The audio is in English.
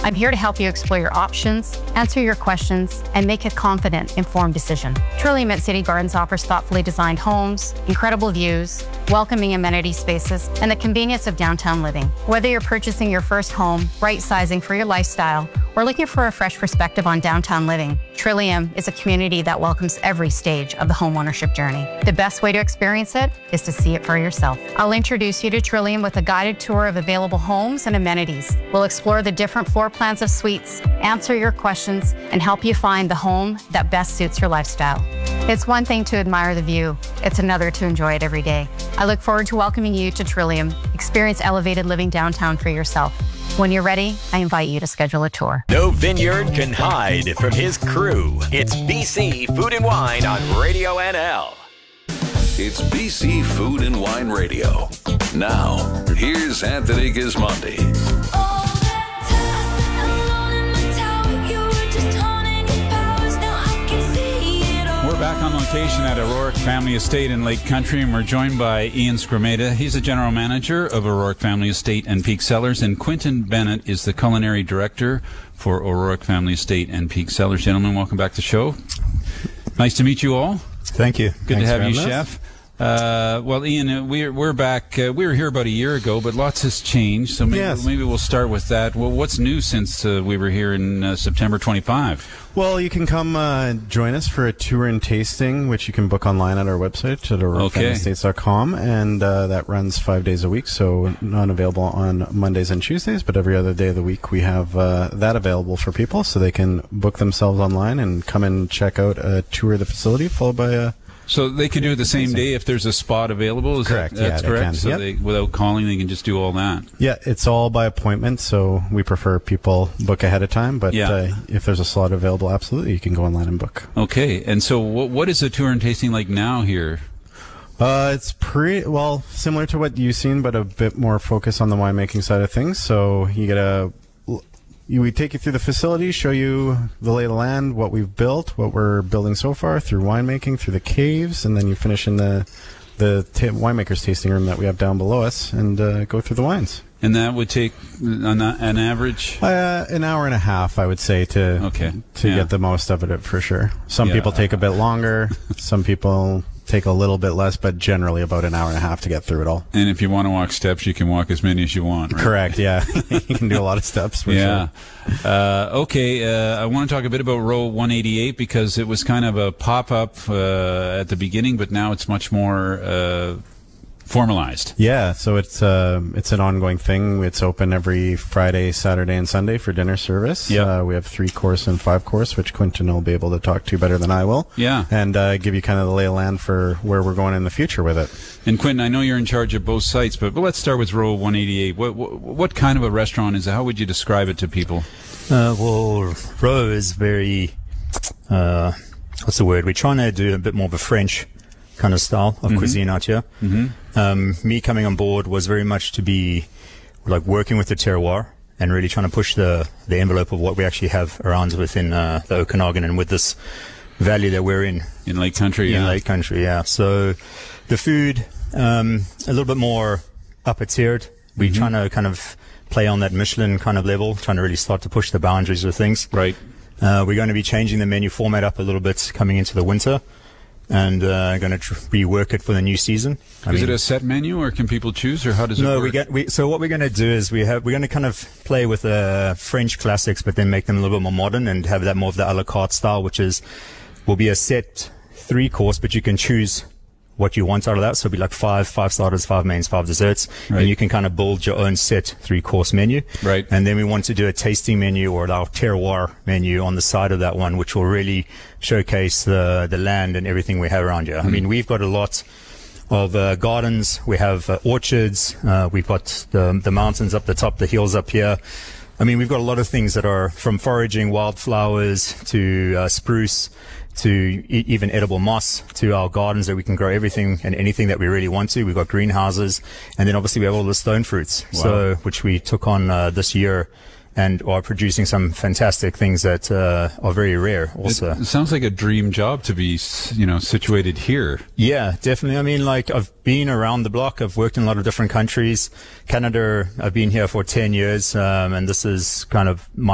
I'm here to help you explore your options, answer your questions, and make a confident, informed decision. Trillium at City Gardens offers thoughtfully designed homes, incredible views, welcoming amenity spaces, and the convenience of downtown living. Whether you're purchasing your first home, right-sizing for your lifestyle, or looking for a fresh perspective on downtown living, Trillium is a community that welcomes every stage of the homeownership journey. The best way to experience it is to see it for yourself. I'll introduce you to Trillium with a guided tour of available homes and amenities. We'll explore the different floor plans of suites, answer your questions, and help you find the home that best suits your lifestyle. It's one thing to admire the view. It's another to enjoy it every day. I look forward to welcoming you to Trillium. Experience elevated living downtown for yourself. When you're ready, I invite you to schedule a tour. No vineyard can hide from his crew. It's BC Food and Wine on Radio NL. It's BC Food and Wine Radio. Now, here's Anthony Gismondi. We're back on location at O'Rourke Family Estate in Lake Country, and we're joined by Ian Skrmeda. He's the general manager of O'Rourke Family Estate and Peak Cellars, and Quentin Bennett is the culinary director for O'Rourke Family Estate and Peak Cellars. Gentlemen, welcome back to the show. Nice to meet you all. Thank you. Good to have you, Chef. Well, Ian, we're back. We were here about a year ago, but lots has changed. So maybe we'll start with that. Well, what's new since we were here in September 25? Well, you can come join us for a tour and tasting, which you can book online at our website at o'rourkefamilyestates.com, and that runs 5 days a week, so not available on Mondays and Tuesdays, but every other day of the week we have that available for people, so they can book themselves online and come and check out a tour of the facility, followed by a... So they can do it the same day if there's a spot available? Correct. That's correct? Can. So they, without calling, they can just do all that? Yeah, it's all by appointment, so we prefer people book ahead of time, but if there's a slot available, absolutely, you can go online and book. Okay, and so what is the tour and tasting like now here? It's pretty, well, similar to what you've seen, but a bit more focus on the winemaking side of things. So you get we take you through the facility, show you the lay of the land, what we've built, what we're building so far through winemaking, through the caves, and then you finish in the winemaker's tasting room that we have down below us and go through the wines. And that would take an average? An hour and a half, I would say, to get the most of it for sure. Some people take a bit longer. Some people take a little bit less, but generally about an hour and a half to get through it all. And if you want to walk steps, you can walk as many as you want, right? Correct, yeah. You can do a lot of steps for sure. I want to talk a bit about Row 188 because it was kind of a pop-up at the beginning, but now it's much more formalized. Yeah, so it's an ongoing thing. It's open every Friday, Saturday, and Sunday for dinner service. Yeah. We have 3-course and 5-course, which Quentin will be able to talk to better than I will. Yeah. And give you kind of the lay of land for where we're going in the future with it. And Quentin, I know you're in charge of both sites, but let's start with Row 188. What kind of a restaurant is it? How would you describe it to people? Well, Row is very, what's the word? We're trying to do a bit more of a French kind of style of cuisine out here. Me coming on board was very much to be like working with the terroir and really trying to push the envelope of what we actually have around within the Okanagan and with this valley that we're in Lake Country. In Lake Country, yeah. So the food a little bit more upper tiered. We're trying to kind of play on that Michelin kind of level, trying to really start to push the boundaries of things. Right. We're going to be changing the menu format up a little bit coming into the winter. And going to rework it for the new season. Is it a set menu, or can people choose, or how does it work? So what we're going to do is we're going to kind of play with French classics, but then make them a little bit more modern and have that more of the a la carte style, which will be a set 3-course, but you can choose what you want out of that. So it'll be like 5 starters, 5 mains, 5 desserts. Right. And you can kind of build your own set 3-course menu. Right. And then we want to do a tasting menu or our terroir menu on the side of that one, which will really showcase the land and everything we have around here. I mean, we've got a lot of gardens. We have orchards. We've got the mountains up the top, the hills up here. I mean, we've got a lot of things that are from foraging wildflowers to spruce to even edible moss, to our gardens that we can grow everything and anything that we really want to. We've got greenhouses, and then obviously we have all the stone fruits, which we took on this year and are producing some fantastic things that are very rare also. It sounds like a dream job to be, situated here. Yeah, definitely. I mean, like, I've been around the block. I've worked in a lot of different countries. Canada, I've been here for 10 years, and this is kind of my